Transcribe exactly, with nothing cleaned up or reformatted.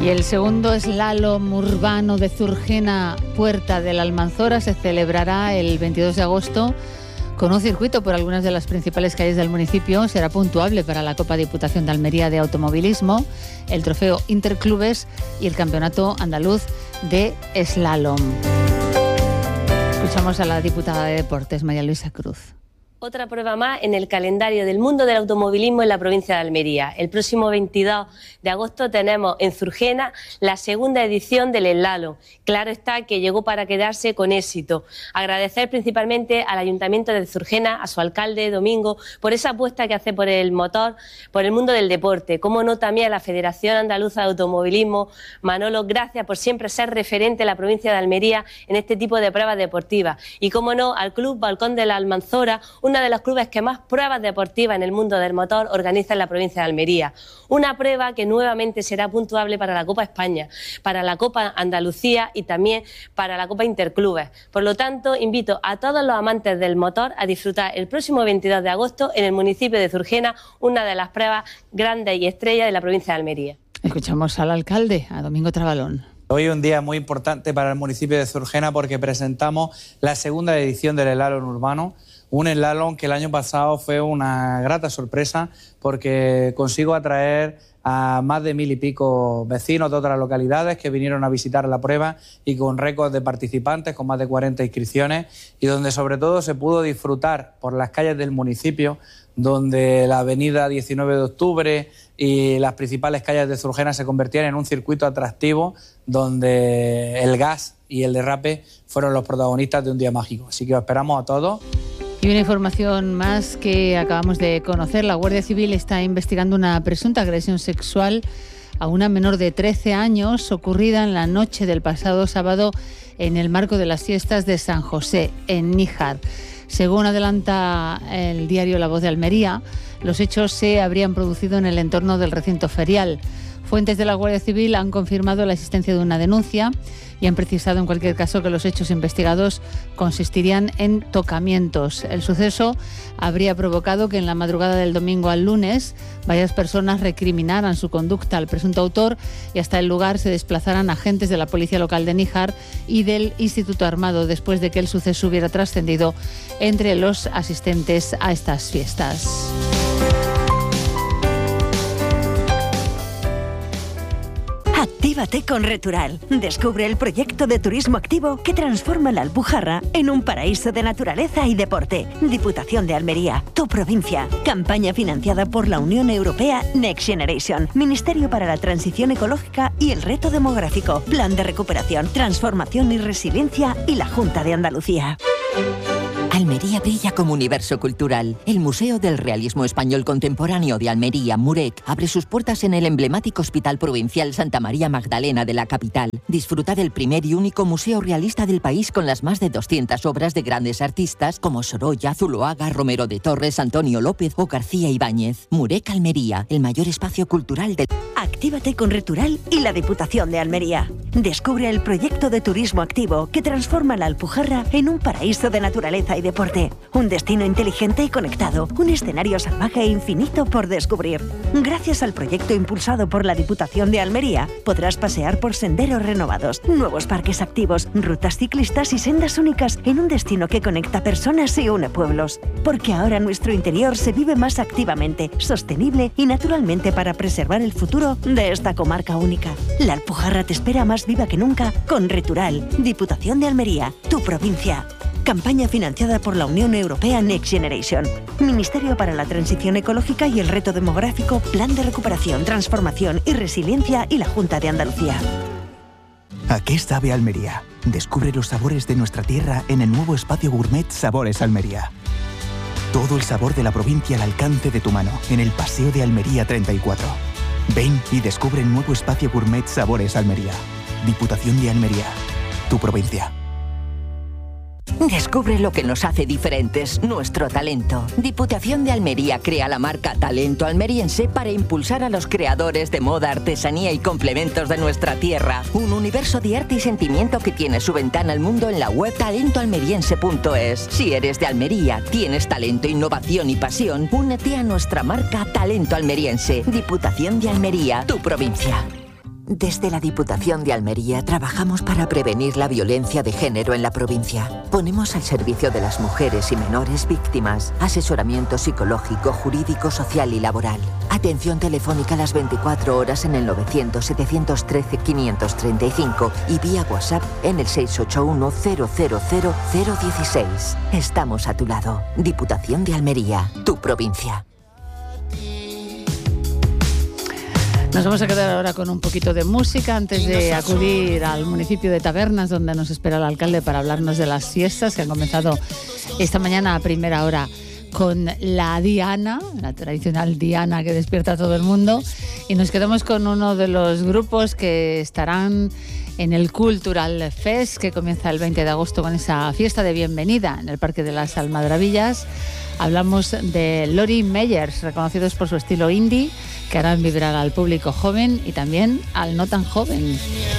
Y el segundo slalom urbano de Zurgena, Puerta de la Almanzora, se celebrará el veintidós de agosto con un circuito por algunas de las principales calles del municipio. Será puntuable para la Copa Diputación de Almería de Automovilismo, el Trofeo Interclubes y el Campeonato Andaluz de Slalom. Escuchamos a la diputada de Deportes, María Luisa Cruz. Otra prueba más en el calendario del mundo del automovilismo en la provincia de Almería. El próximo veintidós de agosto tenemos en Zurgena la segunda edición del slalom. Claro está que llegó para quedarse con éxito. Agradecer principalmente al Ayuntamiento de Zurgena, a su alcalde Domingo, por esa apuesta que hace por el motor, por el mundo del deporte. Como no, también a la Federación Andaluza de Automovilismo. Manolo, gracias por siempre ser referente en la provincia de Almería en este tipo de pruebas deportivas. Y como no, al Club Balcón de la Almanzora, uno de los clubes que más pruebas deportivas en el mundo del motor organiza en la provincia de Almería. Una prueba que nuevamente será puntuable para la Copa España, para la Copa Andalucía y también para la Copa Interclubes. Por lo tanto, invito a todos los amantes del motor a disfrutar el próximo veintidós de agosto en el municipio de Zurgena, una de las pruebas grandes y estrellas de la provincia de Almería. Escuchamos al alcalde, a Domingo Trabalón. Hoy es un día muy importante para el municipio de Zurgena porque presentamos la segunda edición del slalom urbano. Un slalom que el año pasado fue una grata sorpresa porque consigo atraer a más de mil y pico vecinos de otras localidades que vinieron a visitar la prueba y con récords de participantes, con más de cuarenta inscripciones, y donde sobre todo se pudo disfrutar por las calles del municipio, donde la avenida diecinueve de octubre y las principales calles de Zurgena se convertían en un circuito atractivo donde el gas y el derrape fueron los protagonistas de un día mágico. Así que os esperamos a todos. Y una información más que acabamos de conocer. La Guardia Civil está investigando una presunta agresión sexual a una menor de trece años ocurrida en la noche del pasado sábado en el marco de las fiestas de San José, en Níjar. Según adelanta el diario La Voz de Almería, los hechos se habrían producido en el entorno del recinto ferial. Fuentes de la Guardia Civil han confirmado la existencia de una denuncia y han precisado en cualquier caso que los hechos investigados consistirían en tocamientos. El suceso habría provocado que en la madrugada del domingo al lunes varias personas recriminaran su conducta al presunto autor y hasta el lugar se desplazaran agentes de la Policía Local de Níjar y del Instituto Armado después de que el suceso hubiera trascendido entre los asistentes a estas fiestas. Actívate con Retural. Descubre el proyecto de turismo activo que transforma la Alpujarra en un paraíso de naturaleza y deporte. Diputación de Almería, tu provincia. Campaña financiada por la Unión Europea Next Generation, Ministerio para la Transición Ecológica y el Reto Demográfico, Plan de Recuperación, Transformación y Resiliencia y la Junta de Andalucía. Almería brilla como universo cultural. El Museo del Realismo Español Contemporáneo de Almería, Murec, abre sus puertas en el emblemático Hospital Provincial Santa María Magdalena de la capital. Disfruta del primer y único museo realista del país con las más de doscientas obras de grandes artistas como Sorolla, Zuloaga, Romero de Torres, Antonio López o García Ibáñez. Murec Almería, el mayor espacio cultural de... Actívate con Retural y la Diputación de Almería. Descubre el proyecto de turismo activo que transforma la Alpujarra en un paraíso de naturaleza y deporte. Un destino inteligente y conectado. Un escenario salvaje e infinito por descubrir. Gracias al proyecto impulsado por la Diputación de Almería, podrás pasear por senderos renovados, nuevos parques activos, rutas ciclistas y sendas únicas en un destino que conecta personas y une pueblos. Porque ahora nuestro interior se vive más activamente, sostenible y naturalmente para preservar el futuro de esta comarca única. La Alpujarra te espera más viva que nunca con Retural. Diputación de Almería, tu provincia. Campaña financiada por la Unión Europea Next Generation, Ministerio para la Transición Ecológica y el Reto Demográfico, Plan de Recuperación, Transformación y Resiliencia y la Junta de Andalucía. ¿A qué sabe Almería? Descubre los sabores de nuestra tierra en el nuevo espacio gourmet Sabores Almería. Todo el sabor de la provincia al alcance de tu mano, en el Paseo de Almería treinta y cuatro. Ven y descubre el nuevo espacio gourmet Sabores Almería. Diputación de Almería, tu provincia. Descubre lo que nos hace diferentes, nuestro talento. Diputación de Almería crea la marca Talento Almeriense para impulsar a los creadores de moda, artesanía y complementos de nuestra tierra. Un universo de arte y sentimiento que tiene su ventana al mundo en la web talento almeriense punto es. Si eres de Almería, tienes talento, innovación y pasión, únete a nuestra marca Talento Almeriense. Diputación de Almería, tu provincia. Desde la Diputación de Almería trabajamos para prevenir la violencia de género en la provincia. Ponemos al servicio de las mujeres y menores víctimas asesoramiento psicológico, jurídico, social y laboral. Atención telefónica las veinticuatro horas en el novecientos, setecientos trece, quinientos treinta y cinco y vía WhatsApp en el seis ocho uno, cero cero cero, cero uno seis. Estamos a tu lado. Diputación de Almería, tu provincia. Nos vamos a quedar ahora con un poquito de música antes de acudir al municipio de Tabernas, donde nos espera el alcalde para hablarnos de las fiestas que han comenzado esta mañana a primera hora con la Diana, la tradicional Diana que despierta a todo el mundo. Y nos quedamos con uno de los grupos que estarán en el Cultural Fest, que comienza el veinte de agosto con esa fiesta de bienvenida en el Parque de las Almadrabillas. Hablamos de Lori Meyers, reconocidos por su estilo indie, que harán vibrar al público joven y también al no tan joven.